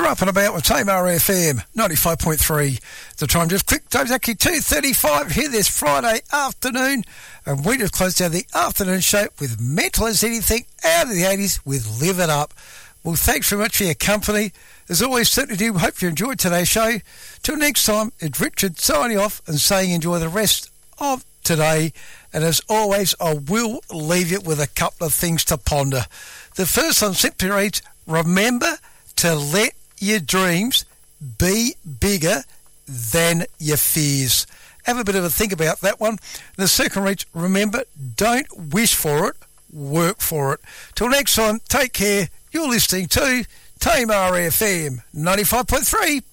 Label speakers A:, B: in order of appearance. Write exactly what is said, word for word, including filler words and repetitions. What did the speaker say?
A: You're up and about with Tamar F M, ninety-five point three. The time just quick, exactly two thirty-five here this Friday afternoon. And we just closed down the afternoon show with Mental as Anything out of the eighties with Live It Up. Well, thanks very much for your company. As always, certainly do hope you enjoyed today's show. Till next time, it's Richard signing off and saying enjoy the rest of today. And as always, I will leave you with a couple of things to ponder. The first one simply reads, remember to let your dreams be bigger than your fears. Have a bit of a think about that one. The second reads, remember, don't wish for it, work for it. Till next time, take care. You're listening to Tamar F M ninety-five point three.